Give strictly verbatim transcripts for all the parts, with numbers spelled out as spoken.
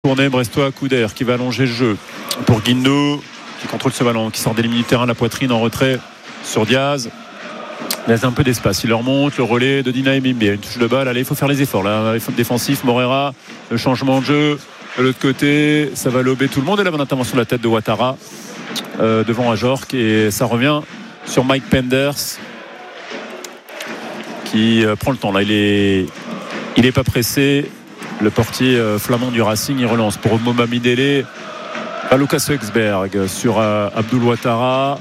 Tournée brestois, Couder qui va allonger le jeu pour Guindo qui contrôle ce ballon, qui sort des limites du terrain, la poitrine en retrait sur Diaz. Il laisse un peu d'espace, il leur monte le relais de Dina Mimbe, une touche de balle. Allez, il faut faire les efforts là, effort défensif. Morera, le changement de jeu de l'autre côté, ça va lober tout le monde. Et la bonne intervention de la tête de Ouattara euh, devant Ajorc, et ça revient sur Mike Penders qui euh, prend le temps là. Il est, il est pas pressé. Le portier euh, flamand du Racing, il relance pour Momamidele à Lucas Högsberg sur euh, Abdoul Ouattara.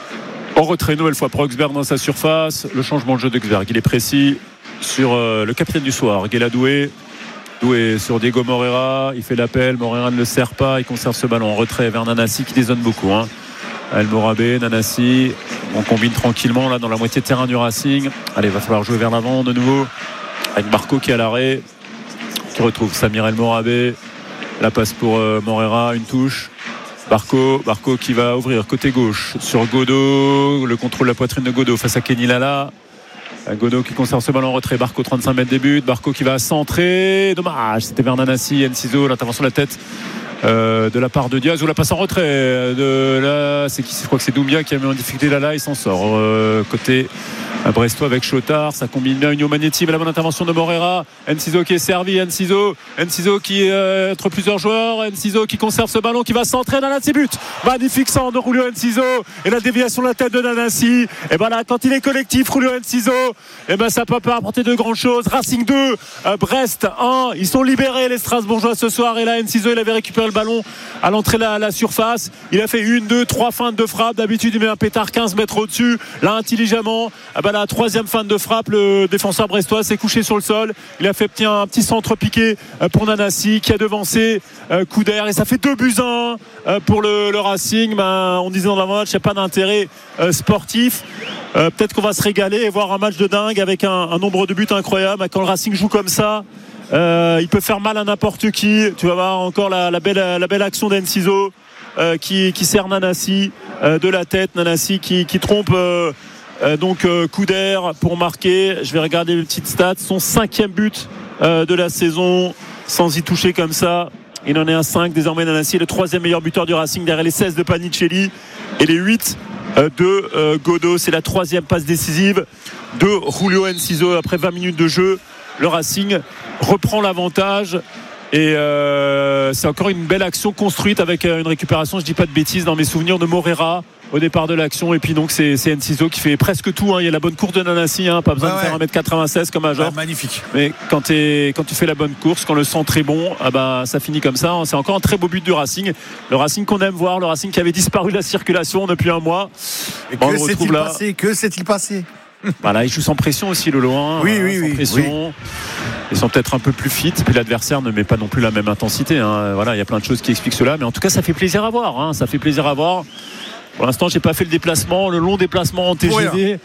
En retrait une nouvelle fois pour Högsberg dans sa surface. Le changement de jeu d'Högsberg, il est précis sur euh, le capitaine du soir, Guela Doué. Doué sur Diego Moreira, il fait l'appel, Moreira ne le sert pas, il conserve ce ballon en retrait vers Nanasi qui dézone beaucoup. Hein. El Morabé, Nanasi, on combine tranquillement là dans la moitié de terrain du Racing. Allez, il va falloir jouer vers l'avant de nouveau avec Barco qui est à l'arrêt, qui retrouve Samir El Morabé. La passe pour euh, Moreira, une touche. Barco, Barco qui va ouvrir côté gauche sur Godot, le contrôle de la poitrine de Godot face à Kenny Lala. Godot qui conserve ce ballon en retrait. Barco trente-cinq mètres des buts. Barco qui va centrer. Dommage, c'était vers Nanasi, Enciso, l'intervention de la tête euh, de la part de Diaz, ou la passe en retrait de là, c'est qui, je crois que c'est Doumbia qui a mis en difficulté Lala, il s'en sort euh, côté brestois avec Chotard, ça combine bien Union Magnéti, mais la bonne intervention de Morera. Enciso qui est servi, Enciso Enciso qui est euh, entre plusieurs joueurs, Enciso qui conserve ce ballon, qui va centrer. Nanasi but, magnifique centre de Julio Enciso, et la déviation de la tête de Nanasi. Et ben là, quand il est collectif, Julio Enciso, et ben ça peut pas apporter de grandes choses. Racing deux, euh, Brest un, ils sont libérés les Strasbourgeois ce soir, et là Enciso il avait récupéré le ballon à l'entrée de la, la surface, il a fait une, deux, trois feintes de frappe. D'habitude il met un pétard quinze mètres au-dessus, là intelligemment, ah ben la troisième feinte de frappe, le défenseur brestois s'est couché sur le sol, il a fait petit, un petit centre piqué pour Nanasi qui a devancé euh, Couder, et ça fait deux buts à un pour le, le Racing. Ben, on disait dans la match, il n'y a pas d'intérêt euh, sportif. Euh, peut-être qu'on va se régaler et voir un match de dingue avec un, un nombre de buts incroyable. Quand le Racing joue comme ça, euh, il peut faire mal à n'importe qui. Tu vas voir encore la, la, belle, la belle action d'Enciso euh, qui, qui sert Nanasi euh, de la tête. Nanasi qui, qui trompe euh, euh, donc euh, Couder pour marquer. Je vais regarder les petites stats. Son cinquième but euh, de la saison sans y toucher comme ça. Il en est à cinq. Désormais Nanasi est le troisième meilleur buteur du Racing derrière les seize de Panicelli et les huit de euh, Godot. C'est la troisième passe décisive de Julio Enciso après vingt minutes de jeu. Le Racing reprend l'avantage, et euh, c'est encore une belle action construite avec une récupération, je dis pas de bêtises, dans mes souvenirs, de Morera au départ de l'action, et puis donc c'est, c'est Enciso qui fait presque tout. Hein. Il y a la bonne course de Nanasi, hein. Pas besoin ouais, de faire ouais. un mètre quatre-vingt-seize comme Ajorc. Ouais, magnifique. Mais quand, quand tu fais la bonne course, quand le centre est bon, ah bah, ça finit comme ça. Hein. C'est encore un très beau but du Racing. Le Racing qu'on aime voir, le Racing qui avait disparu de la circulation depuis un mois. Et bon, que, s'est-il là. Passé, que s'est-il passé Voilà, ils jouent sans pression aussi, le loin. Oui, hein, oui, sans oui, pression. Oui. Ils sont peut-être un peu plus fit, puis l'adversaire ne met pas non plus la même intensité. Hein. Voilà, il y a plein de choses qui expliquent cela, mais en tout cas, ça fait plaisir à voir. Hein. Ça fait plaisir à voir. Pour l'instant, j'ai pas fait le déplacement, le long déplacement en T G V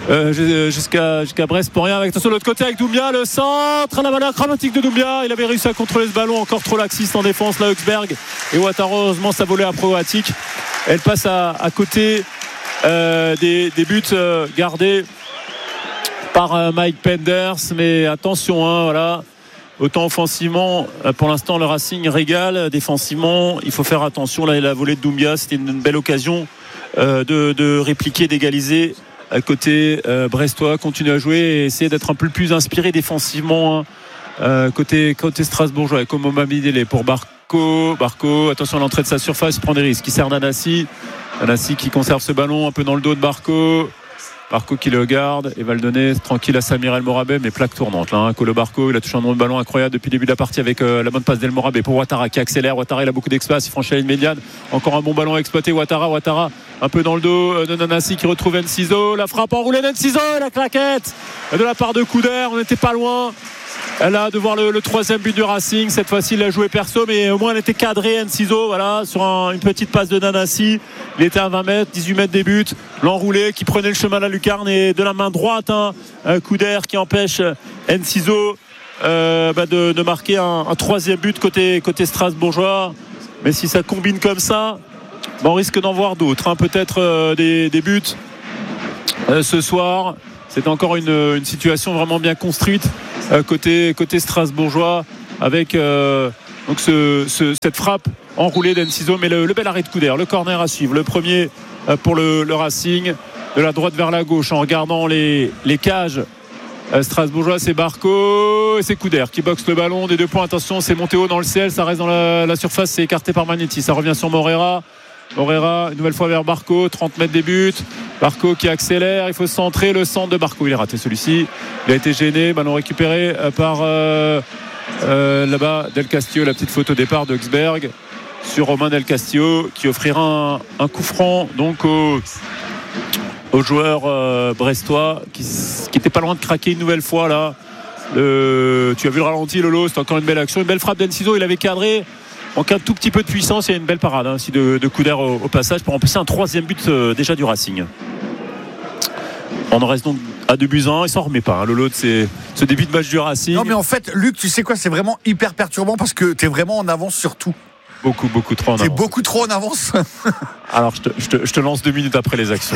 euh, jusqu'à, jusqu'à Brest pour rien. Avec attention de l'autre côté avec Doumbia, le centre, la valeur chromatique de Doumbia. Il avait réussi à contrôler ce ballon, encore trop laxiste en défense, là, Högsberg. Et Ouattara, heureusement, ça volait acrobatique. Elle passe à, à côté euh, des, des buts euh, gardés par euh, Mike Penders. Mais attention, hein, voilà. Autant offensivement, pour l'instant le Racing régale. Défensivement, il faut faire attention. Là, la volée de Doumbia, c'était une belle occasion euh, de, de répliquer, d'égaliser. À côté euh, brestois, continue à jouer et essayer d'être un peu plus inspiré défensivement. Hein. Euh, côté, côté strasbourgeois, comme Momamidele pour Barco. Barco, attention à l'entrée de sa surface, il prend des risques. Il sert Nanasi. Nanasi qui conserve ce ballon un peu dans le dos de Barco. Barco qui le garde et va le donner tranquille à Samir El Morabé, mais plaque tournante là, hein. Colo Barco, il a touché un nombre de ballon incroyable depuis le début de la partie avec euh, la bonne passe d'El Morabé pour Ouattara qui accélère. Ouattara, il a beaucoup d'espace, il franchit la ligne médiane, encore un bon ballon à exploiter. Ouattara, Ouattara un peu dans le dos euh, de Nanasi qui retrouve Enciso, la frappe enroulée d'Enciso, la claquette de la part de Couder. On n'était pas loin là de voir le, le troisième but du Racing. Cette fois-ci il a joué perso, mais au moins elle était cadrée. Enciso, voilà, sur un, une petite passe de Nanasi, il était à vingt mètres, dix-huit mètres des buts, l'enroulé qui prenait le chemin de la lucarne, et de la main droite hein, Couder qui empêche Enciso euh, bah de, de marquer un, un troisième but côté, côté strasbourgeois. Mais si ça combine comme ça, bah on risque d'en voir d'autres, hein. Peut-être euh, des, des buts euh, ce soir. C'est encore une, une situation vraiment bien construite euh, côté, côté strasbourgeois, avec euh, donc ce, ce, cette frappe enroulée d'Enciso, mais le, le bel arrêt de Couder, le corner à suivre, le premier pour le, le Racing, de la droite vers la gauche en regardant les, les cages strasbourgeois. C'est Barco et c'est Couder qui boxe le ballon des deux points. Attention, c'est monté haut dans le ciel, ça reste dans la, la surface, c'est écarté par Magnetti, ça revient sur Morera. Morera une nouvelle fois vers Barco, trente mètres des buts. Barco qui accélère, il faut centrer, le centre de Barco, il est raté celui-ci, il a été gêné, ballon récupéré par euh, euh, là-bas Del Castillo, la petite faute au départ de Exberg sur Romain Del Castillo qui offrira un, un coup franc donc au aux joueurs euh, brestois qui n'étaient pas loin de craquer une nouvelle fois là. Le, tu as vu le ralenti, Lolo, c'est encore une belle action, une belle frappe d'Enciso, il avait cadré, manque un tout petit peu de puissance, il y a une belle parade hein, aussi de, de Couder au, au passage pour remplacer un troisième but euh, déjà du Racing. On en reste donc à deux buts à un, il s'en remet pas hein, Lolo de ces, ce début de match du Racing. Non mais en fait Luc, tu sais quoi, c'est vraiment hyper perturbant parce que tu es vraiment en avance sur tout. Beaucoup, beaucoup trop en avance. C'est beaucoup trop en avance. Alors, je te, je, te, je te lance deux minutes après les actions.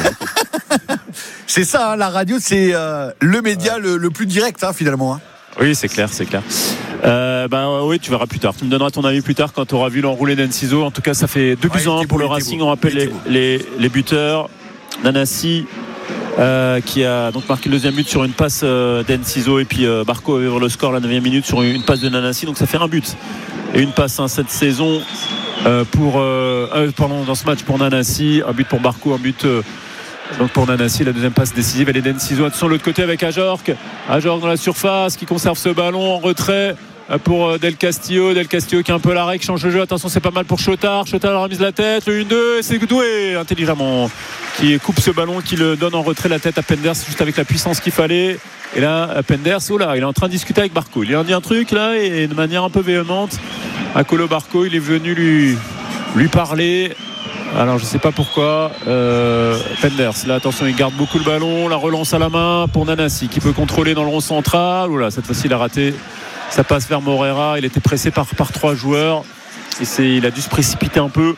C'est ça, hein, la radio, c'est euh, le média ouais. le, le plus direct, hein, finalement. Hein. Oui, c'est clair, c'est clair. Euh, ben, oui, tu verras plus tard. Tu me donneras ton avis plus tard quand tu auras vu l'enroulé d'Enciso. En tout cas, ça fait deux buts à un pour le Racing. On rappelle les, les, les buteurs. Nanassi, euh, qui a donc marqué le deuxième but sur une passe euh, d'Enciso. Et puis euh, Barco avait ouvert le score à la neuvième minute sur une, une passe de Nanassi. Donc ça fait un but et une passe hein, cette saison euh, pour euh, euh, pardon, dans ce match pour Nanassi, un but pour Barco, un but euh, donc pour Nanassi, la deuxième passe décisive elle est d'Enciso. Attention de l'autre côté avec Ajorc Ajorc dans la surface qui conserve ce ballon en retrait pour Del Castillo Del Castillo qui a un peu l'arrêt, qui change de jeu. Attention, c'est pas mal pour Chotard Chotard a remis la tête, le un deux, c'est Doué intelligemment qui coupe ce ballon, qui le donne en retrait la tête à Penders juste avec la puissance qu'il fallait. Et là, Penders, oh là, il est en train de discuter avec Barco. Il a dit un truc là et de manière un peu véhémente. Akolo Barco, il est venu lui, lui parler. Alors je sais pas pourquoi. Euh, Penders, là attention, il garde beaucoup le ballon. La relance à la main pour Nanassi qui peut contrôler dans le rond central. Oh là, cette fois-ci il a raté. Ça passe vers Morera. Il était pressé par, par trois joueurs. Et c'est, il a dû se précipiter un peu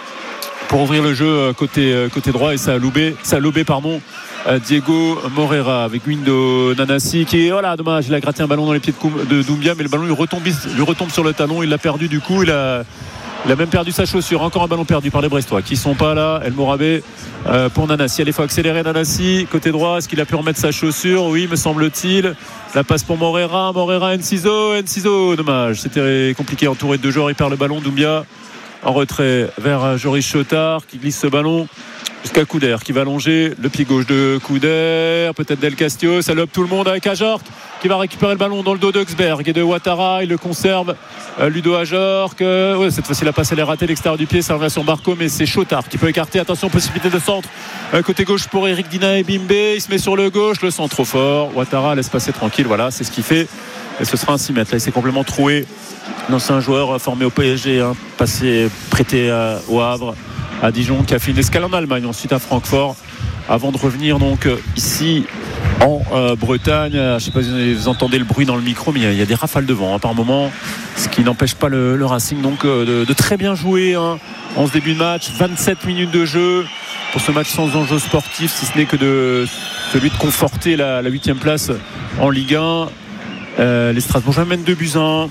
pour ouvrir le jeu côté, côté droit. Et ça a lobé, ça a lobé pardon. Diego Morera avec Windo Nanassi qui est voilà dommage, il a gratté un ballon dans les pieds de Doumbia mais le ballon lui retombe, lui retombe sur le talon, il l'a perdu du coup, il a, il a même perdu sa chaussure. Encore un ballon perdu par les Brestois qui sont pas là. El Morabé euh, pour Nanassi, allez, faut accélérer Nanassi côté droit, est-ce qu'il a pu remettre sa chaussure? Oui, me semble-t-il. La passe pour Morera, Morera Enciso, Enciso, dommage, c'était compliqué, entouré de deux joueurs, il perd le ballon. Doumbia en retrait vers Joris Chotard qui glisse ce ballon jusqu'à Couder qui va allonger le pied gauche de Couder, peut-être Del Castillo, ça lobe tout le monde avec Ajorc qui va récupérer le ballon dans le dos d'Exberg et de Ouattara, il le conserve euh, Ludo Ajorc, euh, ouais, cette fois-ci la passe elle est ratée, l'extérieur du pied, ça revient sur Barco mais c'est Chotard qui peut écarter. Attention, possibilité de centre euh, côté gauche pour Eric Dina et Bimbe, il se met sur le gauche, le centre trop fort, Ouattara laisse passer tranquille, voilà, c'est ce qu'il fait et ce sera un six mètres. Là il s'est complètement troué, l'ancien joueur formé au P S G, hein, passé prêté euh, au Havre, à Dijon, qui a fait une escale en Allemagne, ensuite à Francfort, avant de revenir donc ici en euh, Bretagne. Je ne sais pas si vous entendez le bruit dans le micro, mais il y, y a des rafales de vent hein, par moment, ce qui n'empêche pas le, le Racing donc euh, de, de très bien jouer hein, en ce début de match. vingt-sept minutes de jeu pour ce match sans enjeu sportif, si ce n'est que de celui de conforter la huitième place en Ligue un. Euh, les Strasbourgeois mènent deux buts à un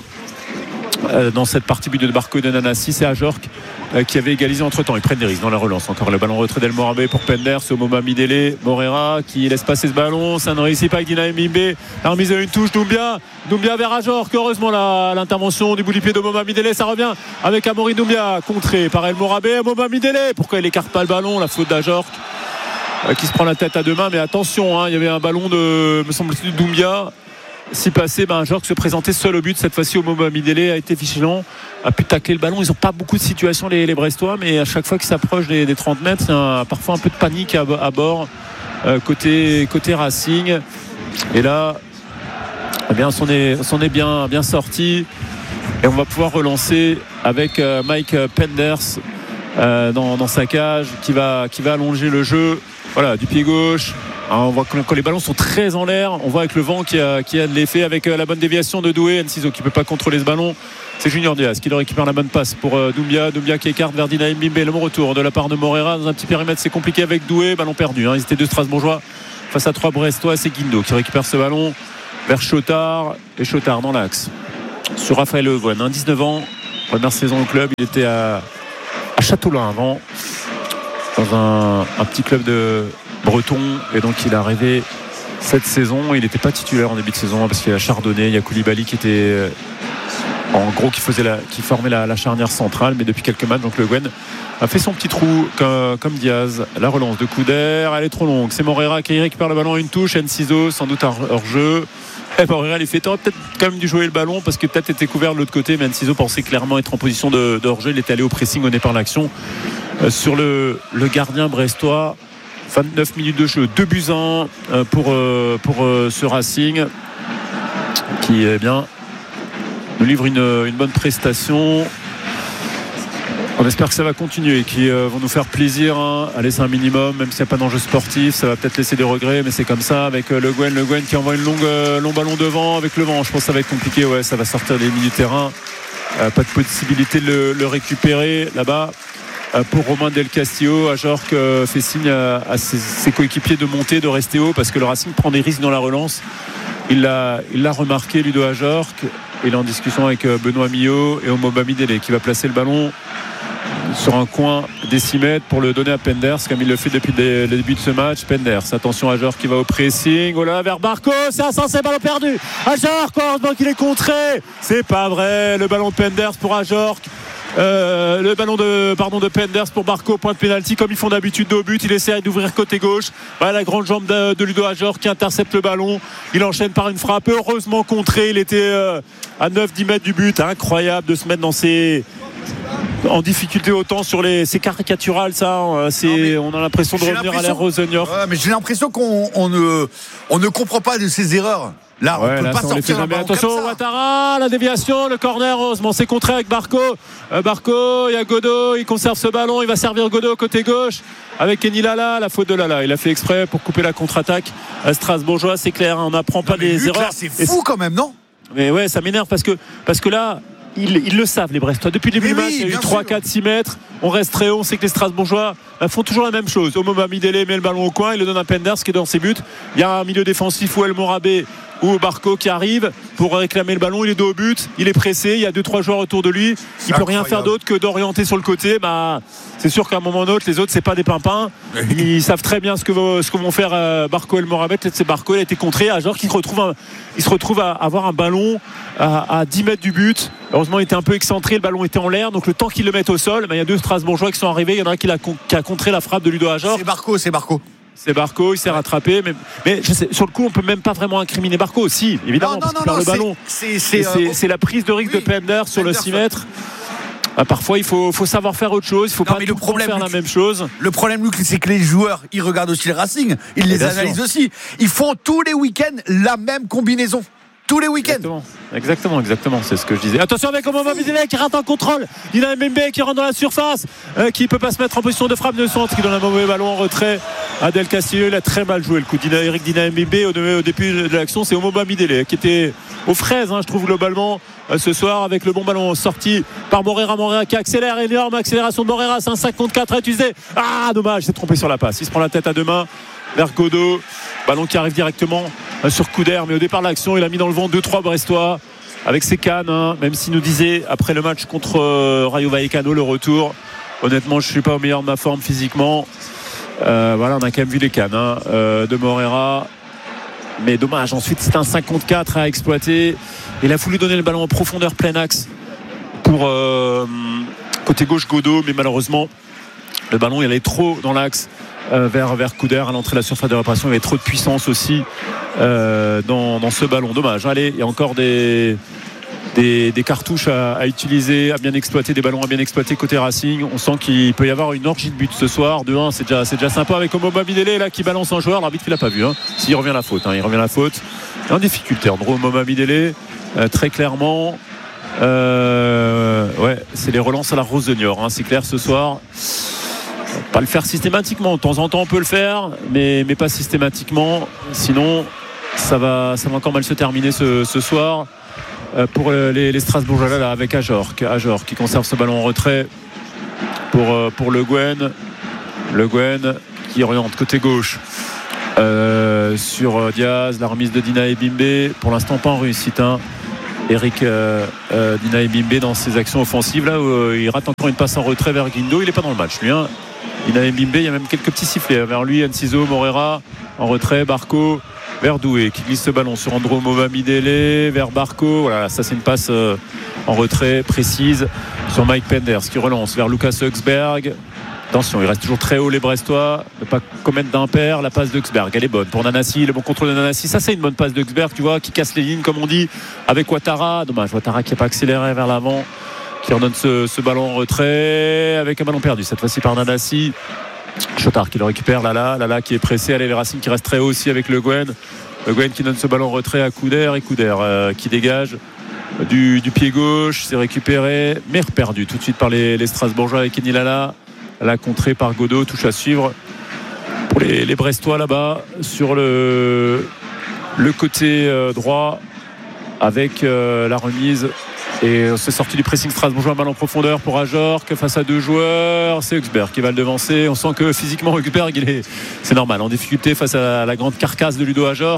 euh, dans cette partie but de Barco et de Nanassi. C'est Ajorc euh, qui avait égalisé entre temps. Ils prennent des risques dans la relance. Encore le ballon retrait d'El Morabé pour Penders, au moment Midélé, Morera qui laisse passer ce ballon, ça ne réussit pas avec Dina Mbimbe. La remise à une touche, Doumbia Doumbia vers Ajorc, heureusement la, l'intervention du bout du pied de Moma Midélé, ça revient avec Amaury Doumbia, contré par El Morabé. Moma Midélé, pourquoi il écarte pas le ballon? La faute d'Ajorc euh, qui se prend la tête à deux mains, mais attention hein, il y avait un ballon de, me semble-t-il, de Doumbia. Si passé, ben, Ajorc se présentait seul au but. Cette fois-ci, Moma Midélé a été vigilant, a pu tacler le ballon. Ils n'ont pas beaucoup de situations, les, les Brestois, mais à chaque fois qu'ils s'approchent des, des trente mètres, il y a parfois un peu de panique à, à bord, euh, côté, côté Racing. Et là, eh bien, on s'en est, on s'en est bien, bien sorti. Et on va pouvoir relancer avec euh, Mike Penders euh, dans, dans sa cage, qui va, qui va allonger le jeu. Voilà, du pied gauche. Alors on voit que quand les ballons sont très en l'air, on voit avec le vent qui a, qui a de l'effet, avec la bonne déviation de Doué, Enciso qui ne peut pas contrôler ce ballon. C'est Junior Diaz qui le récupère la bonne passe pour euh, Doumbia. Doumbia qui écarte vers Dina Mbimbe. Le retour de la part de Morera dans un petit périmètre, c'est compliqué avec Doué. Ballon perdu. Hein. Ils étaient deux Strasbourgeois face à trois Brestois. C'est Guindo qui récupère ce ballon vers Chotard. Et Chotard dans l'axe sur Raphaël Levoine, hein, dix-neuf ans, première saison au club. Il était à, à Châteaulin avant, dans un, un petit club de breton, et donc il est arrivé cette saison. Il n'était pas titulaire en début de saison parce qu'il y a Chardonnay, il y a Koulibaly qui était en gros qui, faisait la, qui formait la, la charnière centrale, mais depuis quelques matchs, donc Le Guen a fait son petit trou comme, comme Diaz. La relance de Couder, elle est trop longue, c'est Moreira qui récupère le ballon à une touche, Enciso sans doute hors jeu. Et Moreira les fait tort, peut-être quand même dû jouer le ballon parce que peut-être était couvert de l'autre côté, mais Enciso pensait clairement être en position de, de hors jeu. Il était allé au pressing au départ de l'action euh, sur le, le gardien brestois. Vingt-neuf minutes de jeu, deux buts un pour, euh, pour euh, ce Racing qui eh bien, nous livre une, une bonne prestation. On espère que ça va continuer, qui euh, vont nous faire plaisir, hein. Allez, c'est un minimum, même s'il n'y a pas d'enjeu sportif, ça va peut-être laisser des regrets, mais c'est comme ça avec euh, Le Guen, Le Guen qui envoie une longue euh, long ballon devant avec le vent. Je pense que ça va être compliqué, ouais, ça va sortir des milieux de terrain, euh, pas de possibilité de le, le récupérer là-bas. Pour Romain Del Castillo, Ajorc euh, fait signe à, à ses, ses coéquipiers de monter, de rester haut parce que le Racing prend des risques dans la relance. Il l'a, il l'a remarqué, Ludo Ajorc. Il est en discussion avec Benoît Millot et Omo Bamidele qui va placer le ballon sur un coin des six mètres pour le donner à Penders comme il le fait depuis le début de ce match. Penders, attention, Ajorc qui va au pressing, oh là vers Barco, c'est insensé, ballon perdu. Ajorc, heureusement qu'il est contré, c'est pas vrai, le ballon de Penders pour Ajorc. Euh, le ballon de, pardon, de Penders pour Barco, point de pénalty comme ils font d'habitude au but. Il essaie d'ouvrir côté gauche, bah, la grande jambe de, de Ludo Ajorc qui intercepte le ballon. Il enchaîne par une frappe heureusement contrée. Il était euh, à neuf dix mètres du but. Incroyable de se mettre dans ces en difficulté autant sur les c'est caricatural ça, c'est, non, mais on a l'impression de revenir à l'ère Rosenior. Ouais, mais j'ai l'impression qu'on on ne, on ne comprend pas de ses erreurs. Là, on ouais, peut là, pas sortir un ballon attention, comme ça. Ouattara, la déviation, le corner, heureusement, c'est contré avec Barco. Euh, Barco, il y a Godot, il conserve ce ballon, il va servir Godot côté gauche avec Kenny Lala, la faute de Lala. Il a fait exprès pour couper la contre-attaque à Strasbourgeois, c'est clair, on n'apprend pas des Luc, erreurs. Là, c'est fou quand même, non? Mais ouais, ça m'énerve parce que, parce que là, Ils, ils le savent les Brestois. Depuis le début du match, il y a eu trois, quatre, six mètres. On reste très haut. On sait que les Strasbourgeois font toujours la même chose. Omo Bamidele met le ballon au coin. Il le donne à Penders qui est dans ses buts. Il y a un milieu défensif où El Morabé ou Barco qui arrive pour réclamer le ballon. Il est dos au but. Il est pressé. Il y a deux, trois joueurs autour de lui. Il ne peut rien faire d'autre que d'orienter sur le côté. Bah, c'est sûr qu'à un moment ou autre, les autres, c'est pas des pimpins. Ils savent très bien ce que, ce que vont faire Barco et El Morabé. Peut-être c'est Barco. Il a été contré. À genre qu'il se retrouve, un, il se retrouve à avoir un ballon à, à dix mètres du but. Heureusement, il était un peu excentré, le ballon était en l'air, donc le temps qu'il le mette au sol, bah, il y a deux Strasbourgeois qui sont arrivés, il y en a un qui a, qui a contré la frappe de Ludo Ajorc. C'est Barco, c'est Barco. C'est Barco, il s'est rattrapé, mais, mais je sais, sur le coup, on peut même pas vraiment incriminer Barco aussi, évidemment, non, non, parce qu'il perd le ballon. C'est, c'est, c'est, euh, c'est la prise de risque oui, de Penders sur Penders, le six mètres. Ah, parfois, il faut, faut savoir faire autre chose. Il faut non, pas tout le problème, faire Luc, la même chose. Le problème, Luc, c'est que les joueurs, ils regardent aussi le Racing, ils les analysent aussi. Ils font tous les week-ends la même combinaison. Tous les week-ends. Exactement, exactement, exactement, c'est ce que je disais. Attention avec Omo Bamidele qui rate en contrôle. Dina Mbembe qui rentre dans la surface, euh, qui peut pas se mettre en position de frappe de centre, qui donne un mauvais ballon en retrait à Del Castillo. Il a très mal joué le coup. Dina, Eric Dina Mbembe au, au début de l'action, c'est Omo Bamidele qui était aux fraises, hein, je trouve globalement euh, ce soir avec le bon ballon sorti par Moreira. Moreira qui accélère, énorme accélération de Moreira, c'est un cinq contre quatre à utiliser. Ah dommage, il s'est trompé sur la passe. Il se prend la tête à deux mains vers Godot. Ballon qui arrive directement sur Couder, mais au départ de l'action, il a mis dans le vent deux trois Brestois avec ses cannes, hein, même s'il nous disait après le match contre euh, Rayo Vallecano, le retour, honnêtement je ne suis pas au meilleur de ma forme physiquement. Euh, voilà, on a quand même vu les cannes hein, euh, de Moreira, mais dommage, ensuite c'est un cinq contre quatre à exploiter. Il a voulu donner le ballon en profondeur plein axe pour euh, côté gauche Godot, mais malheureusement le ballon il allait trop dans l'axe Euh, vers, vers Couder à l'entrée de la surface de réparation. Il y avait trop de puissance aussi euh, dans, dans ce ballon. Dommage. Allez, il y a encore des, des, des cartouches à, à utiliser, à bien exploiter, des ballons à bien exploiter côté Racing. On sent qu'il peut y avoir une orgie de but ce soir. deux un, c'est déjà, c'est déjà sympa avec Omo Bamidele là qui balance un joueur. L'arbitre il l'a pas vu. Hein. S'il revient la faute, hein. Il revient la faute. Il est en difficulté. Andro Omo Bamidele euh, très clairement. Euh, ouais, c'est les relances à la Rosenior. Hein. C'est clair ce soir. Pas le faire systématiquement, de temps en temps on peut le faire, mais, mais pas systématiquement, sinon ça va, ça va encore mal se terminer ce, ce soir euh, pour les, les Strasbourgeois là, là avec Ajorc, Ajorc qui conserve ce ballon en retrait pour, euh, pour Le Guen, Le Guen qui oriente côté gauche euh, sur Diaz, la remise de Dina Mbembe, pour l'instant pas en réussite hein. Eric euh, euh, Dinaé Bimbe dans ses actions offensives là où euh, il rate encore une passe en retrait vers Guindo. Il n'est pas dans le match lui hein. Dinaé Bimbe, il y a même quelques petits sifflets vers lui. Enciso, Morera en retrait, Barco vers Doué qui glisse ce ballon sur Andro Movamidele vers Barco. Voilà, ça c'est une passe euh, en retrait précise sur Mike Penders qui relance vers Lucas Högsberg. Attention, il reste toujours très haut les Brestois, ne pas commettre d'impair. La passe de Högsberg, elle est bonne pour Nanasi, le bon contrôle de Nanasi. Ça c'est une bonne passe de Högsberg, tu vois, qui casse les lignes comme on dit avec Ouattara. Dommage, Ouattara qui n'a pas accéléré vers l'avant, qui redonne ce, ce ballon en retrait avec un ballon perdu cette fois-ci par Nanasi. Chotard qui le récupère, Lala, Lala qui est pressé. Allez, les Racing qui reste très haut aussi avec Le Guen. Le Guen qui donne ce ballon en retrait à Couder et Couder euh, qui dégage du, du pied gauche, c'est récupéré mais perdu tout de suite par les, les Strasbourgeois avec Kenny Lala. La contrée par Godot, touche à suivre pour les, les Brestois là-bas sur le, le côté euh, droit avec euh, la remise et c'est sorti du pressing strasbourgeois, un ballon en profondeur pour Ajorc face à deux joueurs, c'est Högsberg qui va le devancer. On sent que physiquement Högsberg il est, c'est normal, en difficulté face à la grande carcasse de Ludo Ajorc.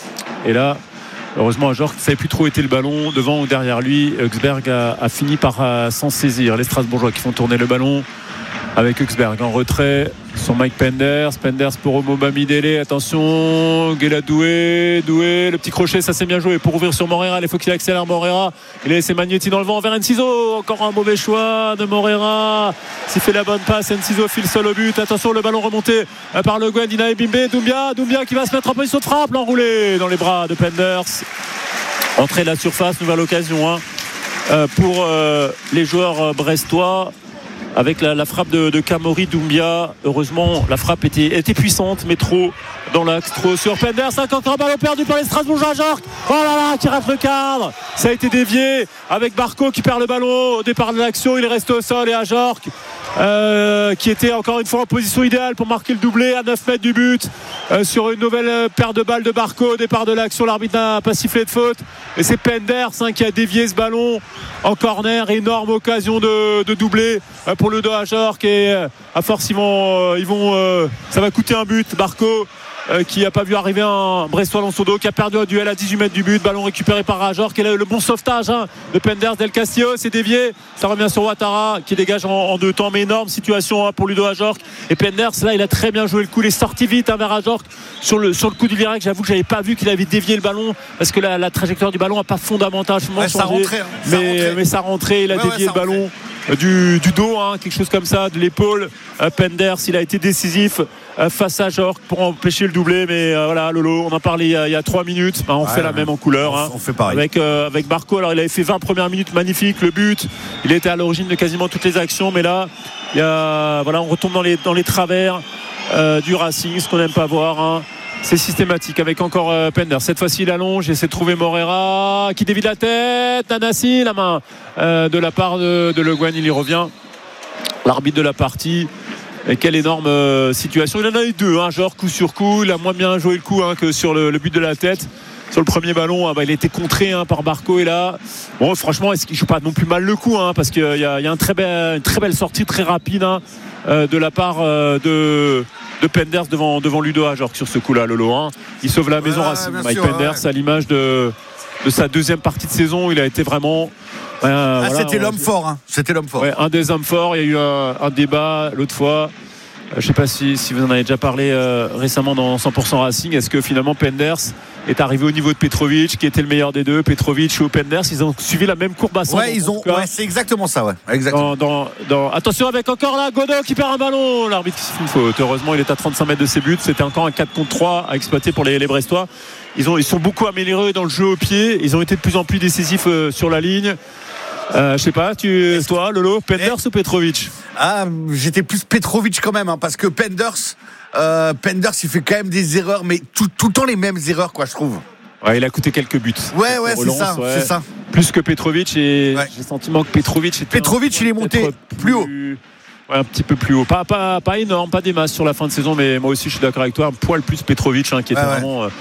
Et là heureusement Ajorc ne savait plus trop été le ballon devant ou derrière lui. Högsberg a, a fini par euh, s'en saisir. Les Strasbourgeois qui font tourner le ballon avec Högsberg en retrait sur Mike Penders. Penders pour Omo Bamidele. Attention, Guela Doué. Doué, le petit crochet, ça c'est bien joué pour ouvrir sur Morera. Il faut qu'il accélère Morera. Il a laissé Magnetti dans le vent vers Enciso. Encore un mauvais choix de Morera. S'il fait la bonne passe, Enciso file seul au but. Attention, le ballon remonté par le Guen. Dinaé Bimbe. Doumbia. Doumbia qui va se mettre en position de frappe. L'enroulé dans les bras de Penders. Entrée de la surface, nouvelle occasion hein, euh, pour euh, les joueurs brestois. Avec la, la frappe de, de Kamori Doumbia. Heureusement la frappe était, était puissante mais trop dans l'axe, trop sur Penders. Encore un ballon perdu par les Strasbourgeois. Ajorc, oh là là, qui rate le cadre. Ça a été dévié avec Barco qui perd le ballon au départ de l'action. Il reste au sol et Ajorc euh, qui était encore une fois en position idéale pour marquer le doublé à neuf mètres du but euh, sur une nouvelle paire de balles de Barco au départ de l'action. L'arbitre n'a pas sifflé de faute et c'est Penders hein, qui a dévié ce ballon en corner. Énorme occasion de, de doubler euh, pour le dos à Ajorc et euh, à force ils vont, euh, ils vont euh, ça va coûter un but. Barco euh, qui n'a pas vu arriver un Brestois dans son dos, qui a perdu un duel à dix-huit mètres du but, ballon récupéré par Ajorc et le, le bon sauvetage hein, de Penders. Del Castillo c'est dévié, ça revient sur Ouattara qui dégage en, en deux temps, mais énorme situation hein, pour Ludo Ajorc. Et Penders là il a très bien joué le coup, il est sorti vite hein, vers Ajorc sur le, sur le coup du virage. J'avoue que j'avais pas vu qu'il avait dévié le ballon parce que la, la trajectoire du ballon n'a pas fondamentalement ouais, changé, ça rentrait, hein, mais, ça rentrait. mais ça rentrait, il a ouais, dévié ouais, le ballon Du, du dos hein, quelque chose comme ça, de l'épaule. euh, Penders il a été décisif euh, face à Ajorc pour empêcher le doublé, mais euh, voilà Lolo, on en parlait il y a, il y a trois minutes bah, on ouais, fait ouais. la même en couleur on, hein, on fait pareil avec, euh, avec Barco. Alors il avait fait vingt premières minutes magnifiques, le but il était à l'origine de quasiment toutes les actions, mais là il y a, voilà, on retombe dans les, dans les travers euh, du Racing, ce qu'on n'aime pas voir hein. C'est systématique avec encore euh, Penders. Cette fois-ci il allonge, essaie de trouver Morera qui dévie de la tête. Nanasi, la main euh, de la part de, de Le Guen, il y revient. L'arbitre de la partie. Et quelle énorme euh, situation. Il en a eu deux, hein, genre coup sur coup. Il a moins bien joué le coup hein, que sur le, le but de la tête. Sur le premier ballon, hein, bah, il a été contré hein, par Barco. Et là, bon, franchement, est-ce qu'il joue pas non plus mal le coup hein, parce qu'il y a, il y a un très belle, une très belle sortie, très rapide hein, euh, de la part euh, de. de Penders devant, devant Ludo Ajorc sur ce coup-là, Lolo. Hein. Il sauve la maison ouais, Racing. Mike sûr, Penders, ouais. à l'image de, de sa deuxième partie de saison, il a été vraiment. Euh, ah, voilà, c'était on, l'homme fort. Hein. C'était l'homme fort. Ouais, un des hommes forts. Il y a eu un, un débat l'autre fois. Euh, je ne sais pas si, si vous en avez déjà parlé euh, récemment dans cent pour cent Racing. Est-ce que finalement Penders est arrivé au niveau de Petrovic, qui était le meilleur des deux, Petrovic ou Penders? Ils ont suivi la même courbe ascendante. Ouais, ils ont. Ouais, c'est exactement ça. Ouais, exactement. Dans, dans, dans... Attention avec encore là, Godot qui perd un ballon. L'arbitre qui siffle une faute. Heureusement, il est à trente-cinq mètres de ses buts. C'était encore un quatre contre trois à exploiter pour les, les Brestois. Ils ont, ils sont beaucoup améliorés dans le jeu au pied. Ils ont été de plus en plus décisifs euh, sur la ligne. Euh, je sais pas, tu, toi, Lolo, Penders et... ou Petrovic? Ah, j'étais plus Petrovic quand même, hein, parce que Penders, euh, Penders, il fait quand même des erreurs, mais tout, tout le temps les mêmes erreurs, quoi, je trouve. Ouais, il a coûté quelques buts. Ouais, ouais, relance, c'est ça, ouais. c'est ça. Plus que Petrovic, et ouais. j'ai le sentiment que Petrovic était Petrovic, il est monté plus, plus haut. Ouais, un petit peu plus haut. Pas, pas, pas énorme, pas des masses sur la fin de saison, mais moi aussi, je suis d'accord avec toi. Un poil plus Petrovic, hein, qui était ouais, vraiment. Ouais. Euh,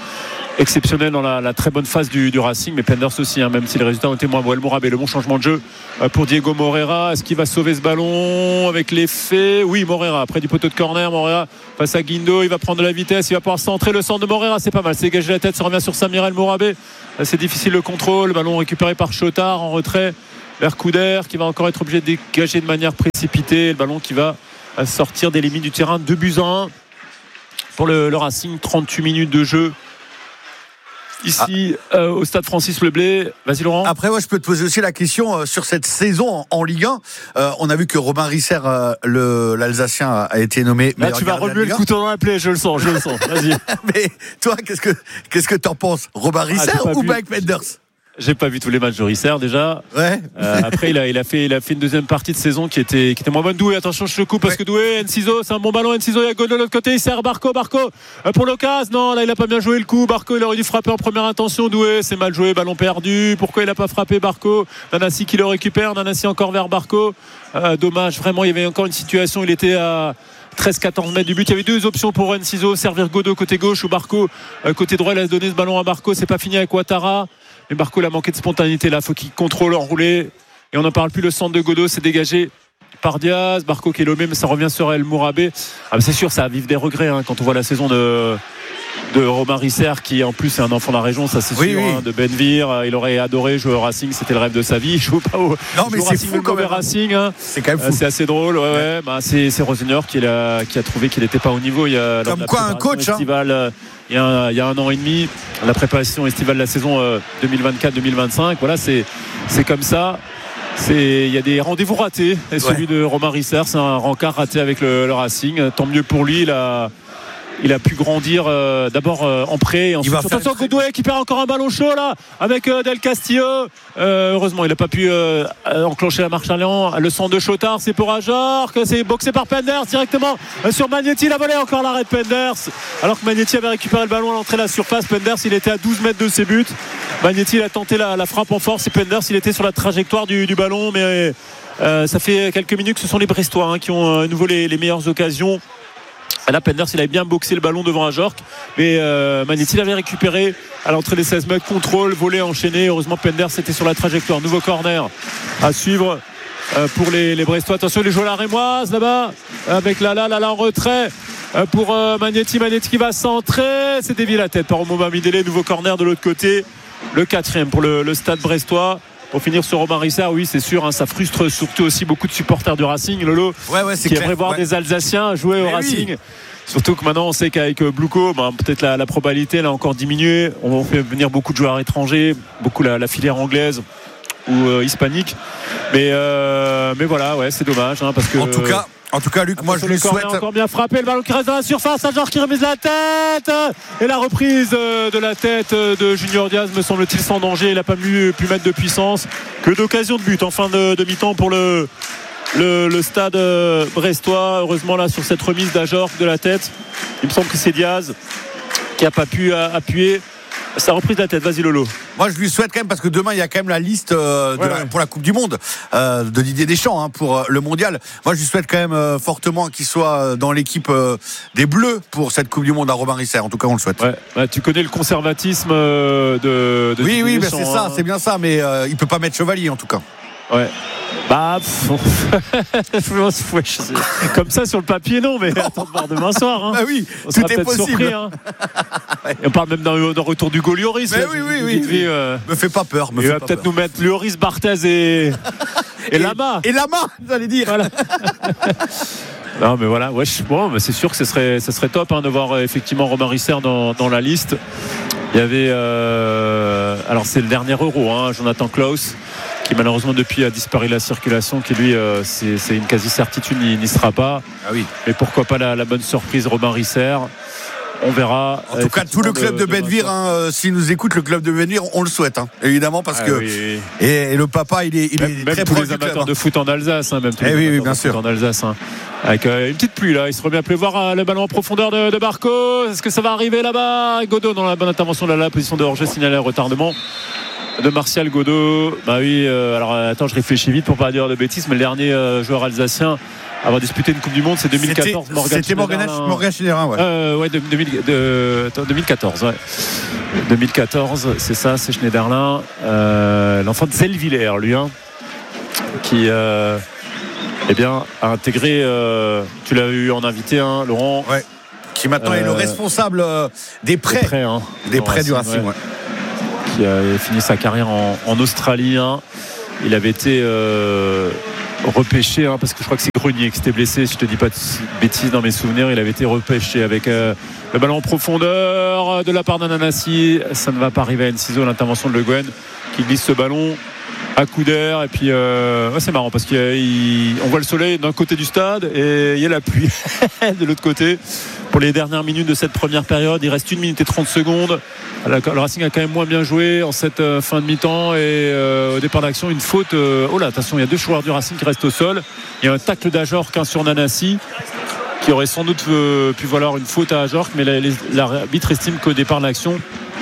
exceptionnel dans la, la très bonne phase du, du Racing, mais Penders aussi, hein, même si les résultats ont été moins bons. El Mourabé, le bon changement de jeu pour Diego Moreira. Est-ce qu'il va sauver ce ballon avec l'effet? Oui, Moreira, près du poteau de corner. Moreira face à Guindo, il va prendre de la vitesse, il va pouvoir centrer. Le centre de Moreira, c'est pas mal, c'est dégagé la tête, ça revient sur Samir El Mourabé. C'est difficile le contrôle, le ballon récupéré par Chotard en retrait vers Couder, qui va encore être obligé de dégager de manière précipitée. Le ballon qui va sortir des limites du terrain, deux buts à un pour le, le Racing. Trente-huit minutes de jeu ici ah. euh, au stade Francis Leblay. Vas-y Laurent. Après moi je peux te poser aussi la question euh, sur cette saison en, en Ligue un. Euh, on a vu que Robin Risser, euh, le, l'Alsacien, a, a été nommé là tu vas remuer le couteau dans la plaie, je le sens, je le sens. Vas-y. Mais toi qu'est-ce que qu'est-ce que t'en penses, Robin Risser ah, ou Mike Penders? J'ai pas vu tous les matchs de Risser déjà. Ouais. Euh, après il a il a fait il a fait une deuxième partie de saison qui était qui était moins bonne. Doué, attention je te coupe parce ouais. que Doué, Enciso, c'est un bon ballon. Enciso, il y a Godot de l'autre côté, il sert Barco, Barco euh, pour l'occasion. Non, là il a pas bien joué le coup. Barco, il aurait dû frapper en première intention. Doué, c'est mal joué, ballon perdu. Pourquoi il a pas frappé Barco? Nanassi qui le récupère, Nanassi encore vers Barco. Euh, dommage, vraiment il y avait encore une situation, il était à treize quatorze mètres du but. Il y avait deux options pour Enciso, servir Godot côté gauche ou Barco euh, côté droit. Il a donné ce ballon à Barco, c'est pas fini avec Ouattara. Mais Barco a manqué de spontanéité là, il faut qu'il contrôle enroulé. Et on n'en parle plus, le centre de Godot c'est dégagé par Diaz. Barco qui est lomé, mais ça revient sur El Mourabé. Ah, c'est sûr, ça va vivre des regrets hein, quand on voit la saison de, de Robin Risser, qui en plus est un enfant de la région, ça c'est oui, sûr, oui. Hein, de Benvir. Il aurait adoré jouer au Racing, c'était le rêve de sa vie. Il joue pas au, non, mais au c'est Racing, fou quand même. Racing, hein. C'est quand même fou. Euh, c'est assez drôle. Ouais, ouais. Ouais. Bah, c'est, c'est Roseneur qui, a, qui a trouvé qu'il n'était pas au niveau. Il y a, comme quoi un coach estivale, hein. Il y, a un, il y a un an et demi, la préparation estivale de la saison euh, deux mille vingt-quatre deux mille vingt-cinq. Voilà, c'est, c'est comme ça. C'est, il y a des rendez-vous ratés. Et celui ouais. de Romain Risser, c'est un rencard raté avec le, le Racing. Tant mieux pour lui. Il a, il a pu grandir euh, d'abord euh, en prêt. Ensuite, attention, Godoué qui perd encore un ballon chaud là avec euh, Del Castillo. Euh, heureusement, il n'a pas pu euh, enclencher la marche arrière. Le centre de Chotard, c'est pour Ajor, que c'est boxé par Penders directement euh, sur Magnetti. Il a volé encore l'arrêt de Penders. Alors que Magnetti avait récupéré le ballon à l'entrée de la surface. Penders, il était à douze mètres de ses buts. Magnetti, il a tenté la, la frappe en force. Et Penders, il était sur la trajectoire du, du ballon. Mais euh, ça fait quelques minutes que ce sont les Brestois hein, qui ont à nouveau les, les meilleures occasions. Là, Penders, il avait bien boxé le ballon devant Ajorc, mais euh, Magnetti l'avait récupéré à l'entrée des seize mètres, contrôle, volé, enchaîné. Heureusement, Penders était sur la trajectoire. Nouveau corner à suivre euh, pour les, les Brestois. Attention, les joueurs la rémoise là-bas, avec Lala, Lala en retrait euh, pour euh, Magnetti. Magnetti qui va centrer. C'est dévié la tête par Omo Midele. Nouveau corner de l'autre côté. Le quatrième pour le, le stade brestois. Pour finir sur Robin Risser, oui, c'est sûr, hein, ça frustre surtout aussi beaucoup de supporters du Racing, Lolo, ouais, ouais, c'est qui clair, aimerait voir ouais. des Alsaciens jouer Mais au Racing. Oui. Surtout que maintenant, on sait qu'avec Bluco, ben, peut-être la, la probabilité elle a encore diminué. On fait venir beaucoup de joueurs étrangers, beaucoup la, la filière anglaise ou euh, hispanique. Mais, euh, mais voilà, ouais, c'est dommage, hein, parce que. En tout cas. En tout cas, Luc, moi je lui souhaite. Encore bien frappé, le ballon qui reste dans la surface. Ajor qui remise la tête. Et la reprise de la tête de Junior Diaz, me semble-t-il, sans danger. Il n'a pas pu, pu mettre de puissance. Que d'occasion de but en fin de, de mi-temps pour le, le, le stade brestois. Heureusement, là, sur cette remise d'Ajor de la tête, il me semble que c'est Diaz qui n'a pas pu appuyer. Sa reprise de la tête, vas-y Lolo. Moi je lui souhaite quand même, parce que demain il y a quand même la liste euh, de ouais, la, ouais. pour la Coupe du Monde euh, de Didier Deschamps hein, pour euh, le mondial. Moi je lui souhaite quand même euh, fortement qu'il soit dans l'équipe euh, des Bleus pour cette Coupe du Monde à Robin Risser. En tout cas on le souhaite. Ouais. Ouais, tu connais le conservatisme de, de oui Didier oui Deschamps, ben c'est ça, hein. C'est bien ça, mais euh, il peut pas mettre Chevalier en tout cas. Ouais. Bah, comme ça sur le papier, non, mais attends de voir demain soir. Hein. Bah oui, on tout sera est peut-être possible. Surpris, hein. Ouais. Et on parle même d'un, d'un retour du goal Lloris. Mais oui, oui, oui. oui. Euh... Me fais pas peur. Me il fait va pas peut-être peur. nous mettre Lloris, Barthez et, et, et Lama. Et Lama, j'allais dire. Voilà. Non, mais voilà, ouais, bon, mais c'est sûr que ce serait, ce serait top hein, de voir euh, effectivement Robin Risser dans, dans la liste. Il y avait, euh, alors c'est le dernier Euro, hein, Jonathan Klaus, qui malheureusement depuis a disparu de la circulation, qui lui, euh, c'est, c'est une quasi-certitude, il n'y sera pas. Ah oui. Mais pourquoi pas la, la bonne surprise Robin Risser. On verra. En tout cas, tout le club de, de Benvir, hein, euh, s'il nous écoute, le club de Benvir, on le souhaite, hein, évidemment, parce ah, que oui, oui. Et, et le papa, il est, il même, est même très tous proche les du club, amateurs hein. de foot en Alsace, hein, même tous les eh oui, amateurs oui, bien de sûr. foot en Alsace, hein, avec euh, une petite pluie là. Il se remet à pleuvoir hein, le ballon en profondeur de, de Barco. Est-ce que ça va arriver là-bas? Godot dans la bonne intervention de la, la position de hors-jeu, signalé à retardement. de Martial Godot. Bah oui, euh, alors attends, je réfléchis vite pour pas dire de bêtises, mais le dernier euh, joueur alsacien à avoir disputé une Coupe du Monde, c'est deux mille quatorze. C'était Morgan C'était Morgan, Morgan Schneiderlin, ouais. Euh, ouais, de, de, de, de, deux mille quatorze, ouais. deux mille quatorze, c'est ça, c'est Schneiderlin. Euh, l'enfant de Zellwiller, lui, hein, qui euh, eh bien, a intégré, euh, tu l'as eu en invité, hein, Laurent. Ouais. Qui maintenant euh, est le responsable euh, des prêts. Des prêts, hein, des prêts du Racing, ouais. Ouais. Qui a fini sa carrière en, en Australie. Hein. Il avait été euh, repêché, hein, parce que je crois que c'est Grenier qui s'était blessé, si je te dis pas de bêtises dans mes souvenirs. Il avait été repêché avec euh, le ballon en profondeur de la part d'Ananassi. Ça ne va pas arriver à Enciso, l'intervention de Le Guen qui glisse ce ballon à coup d'air. Et puis euh, ouais, c'est marrant parce qu'on voit le soleil d'un côté du stade et il y a la pluie de l'autre côté. Pour les dernières minutes de cette première période, il reste une minute et trente secondes. Le Racing a quand même moins bien joué en cette fin de mi-temps. Et euh, au départ d'action, une faute. Euh, oh là, attention, il y a deux joueurs du Racing qui restent au sol. Il y a un tacle d'Ajorc, un sur Nanassi, qui aurait sans doute euh, pu valoir une faute à Ajorc. Mais l'arbitre estime qu'au départ de l'action,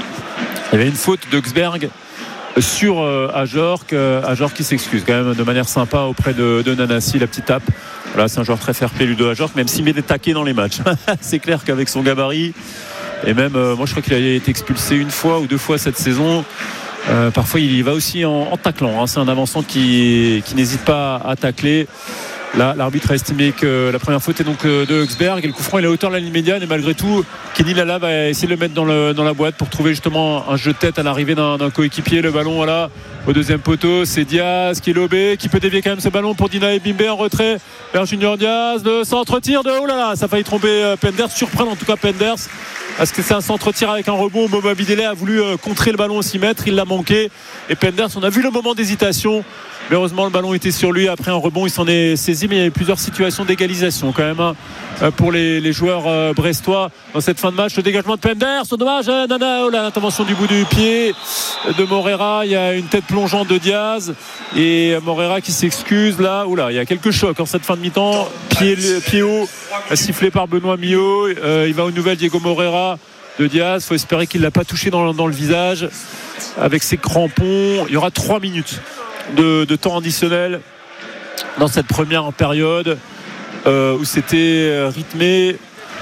il y avait une faute d'Augsberg sur euh, Ajorc. Euh, Ajorc qui s'excuse quand même de manière sympa auprès de, de Nanassi, la petite tape. Voilà, c'est un joueur très fair-play, Ludo Ajorc, même s'il met des taquets dans les matchs. C'est clair qu'avec son gabarit, et même, euh, moi je crois qu'il a été expulsé une fois ou deux fois cette saison. Euh, parfois il y va aussi en, en taclant. Hein. C'est un avançant qui, qui n'hésite pas à tacler. Là, l'arbitre a estimé que la première faute est donc de Augsberg et le coup franc il est à hauteur de la ligne médiane, et malgré tout Kenny Lala va essayer de le mettre dans, le, dans la boîte pour trouver justement un jeu de tête à l'arrivée d'un, d'un coéquipier. Le ballon voilà au deuxième poteau, c'est Diaz qui est lobé, qui peut dévier quand même ce ballon pour Dina Ebimbe en retrait vers Junior Diaz. Le centre-tir de oh là là, ça a failli tromper Penders, surprendre en tout cas Penders, parce que c'est un centre-tir avec un rebond. Momo Bidele a voulu contrer le ballon au six mètres, il l'a manqué, et Penders, on a vu le moment d'hésitation. Mais heureusement le ballon était sur lui. Après un rebond il s'en est saisi, mais il y avait plusieurs situations d'égalisation quand même, hein, pour les, les joueurs euh, brestois dans cette fin de match. Le dégagement de Penders, c'est dommage, hein, Nana, oh là, l'intervention du bout du pied de Morera. Il y a une tête plongeante de Diaz et Morera qui s'excuse là. Oh là, il y a quelques chocs en cette fin de mi-temps. Pied, pied haut sifflé par Benoît Millot. Euh, il va aux nouvelles, Diego Morera de Diaz. Il faut espérer qu'il ne l'a pas touché dans, dans le visage avec ses crampons. Il y aura trois minutes De, de temps additionnel dans cette première période euh, où c'était rythmé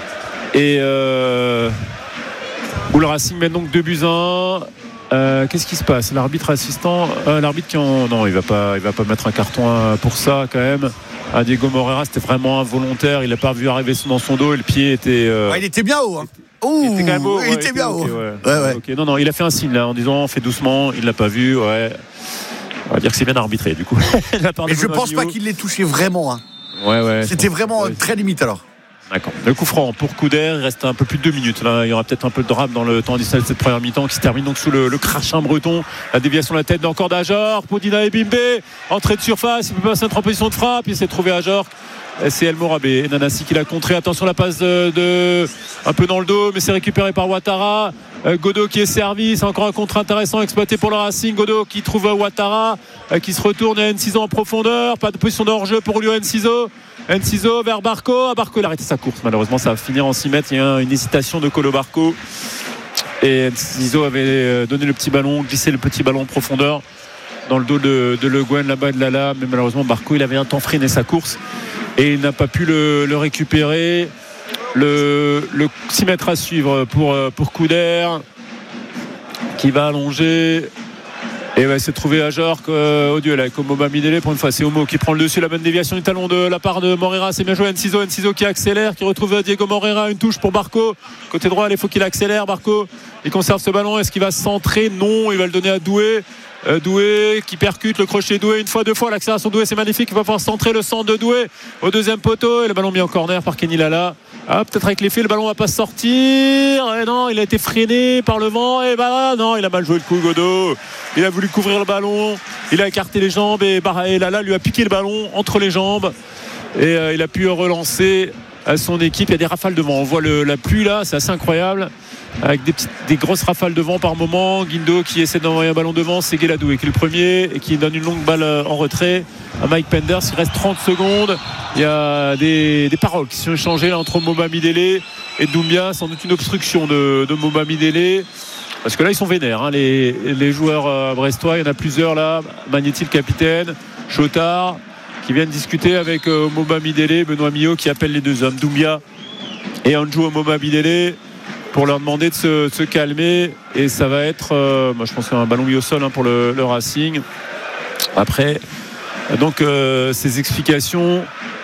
et euh, où le Racing mène donc deux buts à un. Euh, qu'est-ce qui se passe? L'arbitre assistant, euh, l'arbitre qui en... non, il va pas, il va pas mettre un carton pour ça quand même. À Diego Morera, c'était vraiment involontaire. Il n'a pas vu arriver dans son dos et le pied était. Euh... Ouais, il était bien haut. Hein. Ouh, il était quand même haut. Il ouais, était bien okay, haut. Ouais. Ouais, ouais. Okay. Non, non, il a fait un signe là en disant fais doucement. Il l'a pas vu. Ouais. On va dire que c'est bien arbitré du coup. Mais je pense pas qu'il l'ait touché vraiment. Hein. Ouais, ouais. C'était vraiment ouais. très limite alors. D'accord. Le coup franc pour Couder, il reste un peu plus de deux minutes. Là, il y aura peut-être un peu de drame dans le temps additionnel de cette première mi-temps qui se termine donc sous le, le crachin breton. La déviation de la tête d'encore d'Ajorc pour Dina Ebimbe. Entrée de surface, il peut passer en position de frappe. Il s'est trouvé Ajorc. C'est El Morabé et Nanassi qui l'a contré. Attention, la passe de, de un peu dans le dos, mais c'est récupéré par Ouattara. euh, Godot qui est servi, c'est encore un contre intéressant exploité pour le Racing. Godot qui trouve Ouattara, euh, qui se retourne. Enciso en profondeur, pas de position de hors-jeu pour Julio Enciso. Enciso vers Barco. Barco il a arrêté sa course, malheureusement ça va finir en six mètres. Il y a une hésitation de Colo Barco et Enciso avait donné le petit ballon, glissé le petit ballon en profondeur dans le dos de, de Le Guen là-bas de Lala, mais malheureusement Barco il avait un temps freiné sa course et il n'a pas pu le, le récupérer. Le, le six mètres à suivre pour, pour Couder qui va allonger et va essayer de trouver Ajorc euh, au duel avec Omo Bamidele. Pour une fois c'est Omo qui prend le dessus, la bonne déviation du talon de la part de Morera, c'est bien joué. Enciso, Enciso qui accélère, qui retrouve Diego Morera, une touche pour Barco côté droit, il faut qu'il accélère. Barco il conserve ce ballon, est-ce qu'il va centrer? Non, il va le donner à Doué. Euh, Doué qui percute, le crochet Doué une fois, deux fois, l'accélération Doué c'est magnifique, il va pouvoir centrer le centre de Doué au deuxième poteau et le ballon mis en corner par Kenny Lala. Ah, peut-être avec l'effet le ballon va pas sortir et non, il a été freiné par le vent et bah non, il a mal joué le coup. Godot il a voulu couvrir le ballon, il a écarté les jambes et, bah, et Lala lui a piqué le ballon entre les jambes et euh, il a pu relancer à son équipe. Il y a des rafales de vent, on voit le, la pluie là, c'est assez incroyable avec des, petites, des grosses rafales de vent par moment. Guindo qui essaie d'envoyer un ballon devant, c'est Guéladou qui est le premier et qui donne une longue balle en retrait à Mike Penders. Il reste trente secondes, il y a des, des paroles qui sont échangées là, entre Moba Midele et Doumbia, sans doute une obstruction de, de Moba Midele. parce que là ils sont vénères hein, les, les joueurs euh, brestois, il y en a plusieurs là, Magnetti le capitaine, Chotard qui viennent discuter avec euh, Moma Midele, Benoît Millot qui appelle les deux hommes, Doumbia et Anjou Moma Midele, pour leur demander de se, de se calmer, et ça va être euh, moi je pense qu'un ballon mis au sol hein, pour le, le Racing. Après donc euh, ces explications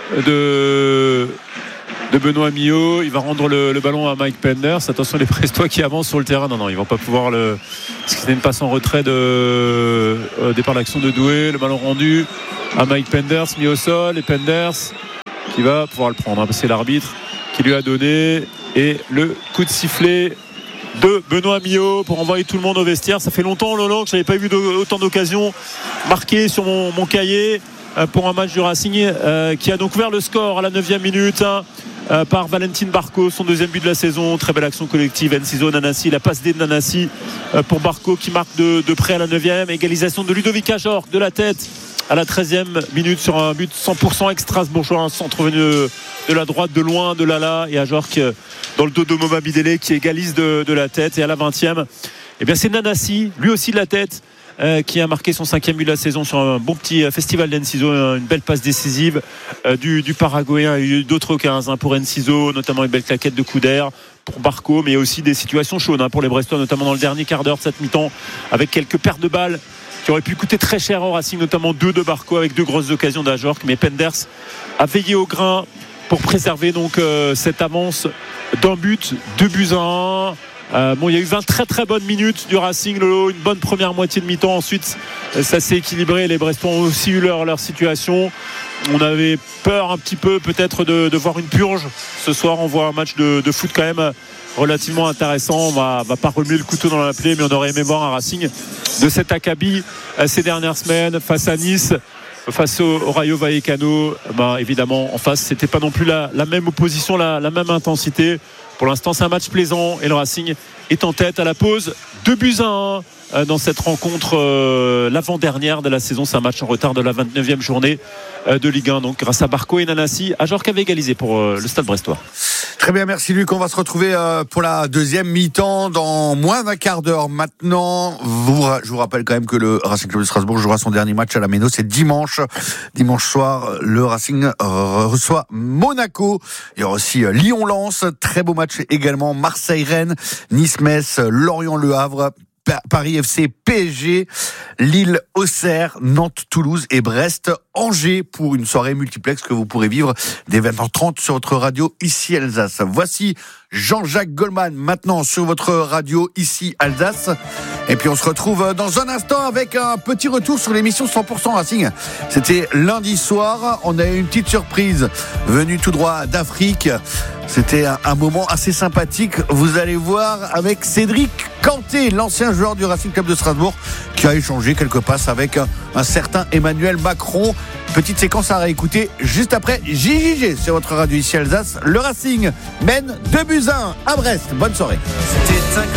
de de Benoît Millot, il va rendre le, le ballon à Mike Penders. Attention les Brestois qui avancent sur le terrain, non non ils vont pas pouvoir le, parce que c'était une passe en retrait de euh, départ de l'action de Doué, le ballon rendu à Mike Penders, mis au sol, et Penders qui va pouvoir le prendre hein, parce que c'est l'arbitre qui lui a donné, et le coup de sifflet de Benoît Millot pour envoyer tout le monde au vestiaire. Ça fait longtemps Lolo que je n'avais pas vu autant d'occasions marquées sur mon, mon cahier pour un match du Racing euh, qui a donc ouvert le score à la neuvième minute hein, euh, par Valentin Barco, son deuxième but de la saison. Très belle action collective, Enciso, Nanasi, la passe D de Nanasi euh, pour Barco qui marque de, de près à la neuvième. Égalisation de Ludovic Ajorc de la tête à la treizième minute sur un but cent pour cent ex-strasbourgeois, un centre venu de, de la droite, de loin, de Lala, et Ajorc dans le dos de Moma Midele qui égalise de, de la tête. Et à la vingtième, eh bien c'est Nanasi, lui aussi de la tête, euh, qui a marqué son cinquième but de la saison sur un bon petit festival d'Enciso, une belle passe décisive euh, du, du Paraguayen. Il y a eu d'autres occasions hein, pour Enciso, notamment une belle claquette de coup d'air pour Barco, mais aussi des situations chaudes hein, pour les Brestois, notamment dans le dernier quart d'heure de cette mi-temps, avec quelques pertes de balles qui auraient pu coûter très cher au Racing, notamment deux de Barco avec deux grosses occasions d'Ajorc. Mais Penders a veillé au grain pour préserver donc euh, cette avance d'un but, deux buts à un. Euh, bon, il y a eu vingt très très bonnes minutes du Racing, Lolo, une bonne première moitié de mi-temps. Ensuite, ça s'est équilibré. Les Brestois ont aussi eu leur, leur situation. On avait peur un petit peu peut-être de, de voir une purge. Ce soir, on voit un match de, de foot quand même relativement intéressant. On va, va pas remuer le couteau dans la plaie, mais on aurait aimé voir un Racing de cet acabit euh, ces dernières semaines face à Nice, face au, au Rayo Vallecano. Ben, évidemment, en face, c'était pas non plus la, la même opposition, la, la même intensité. Pour l'instant, c'est un match plaisant et le Racing est en tête à la pause. deux buts à un euh, dans cette rencontre, euh, l'avant-dernière de la saison. C'est un match en retard de la vingt-neuvième journée euh, de Ligue un. Donc, grâce à Barco et Nanasi, Ajorc avait égalisé pour euh, le Stade brestois. Très bien, merci Luc. On va se retrouver euh, pour la deuxième mi-temps dans moins d'un quart d'heure maintenant. Vous, je vous rappelle quand même que le Racing Club de Strasbourg jouera son dernier match à la Méno. C'est dimanche. Dimanche soir, le Racing reçoit Monaco. Il y aura aussi Lyon-Lens. Très beau match également. Marseille-Rennes, Nice-Metz, Lorient-Le Havre, Paris F C, P S G, Lille, Auxerre, Nantes, Toulouse et Brest, Angers pour une soirée multiplex que vous pourrez vivre dès vingt heures trente sur votre radio ici Alsace. Voici Jean-Jacques Goldman maintenant sur votre radio ici Alsace. Et puis on se retrouve dans un instant avec un petit retour sur l'émission cent pour cent Racing. C'était lundi soir, on a eu une petite surprise venue tout droit d'Afrique. C'était un, un moment assez sympathique. Vous allez voir avec Cédric Kanté, l'ancien joueur du Racing Club de Strasbourg, qui a échangé quelques passes avec un, un certain Emmanuel Macron. Petite séquence à réécouter juste après J J G sur votre radio ici Alsace. Le Racing mène deux buts à un à Brest. Bonne soirée. C'était